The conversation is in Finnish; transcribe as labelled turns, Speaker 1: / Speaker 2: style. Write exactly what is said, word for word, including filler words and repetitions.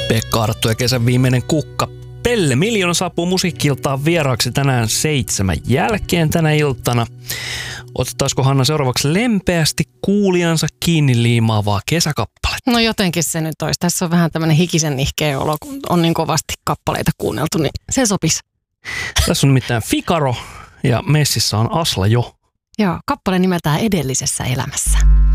Speaker 1: Pekka Arttu ja kesän viimeinen kukka. Pelle Miljoona saapuu Musiikki-iltaan vieraaksi tänään seitsemän jälkeen tänä iltana. Otettaisiko Hanna seuraavaksi lempeästi kuulijansa kiinni liimaavaa kesäkappaletta?
Speaker 2: No jotenkin se nyt olisi. Tässä on vähän tämmöinen hikisen nihkeä olo, kun on niin kovasti kappaleita kuunneltu, niin se sopisi.
Speaker 1: Tässä on nimittäin Figaro ja messissä on Asla Jo.
Speaker 2: Joo, kappale nimeltään Edellisessä elämässä.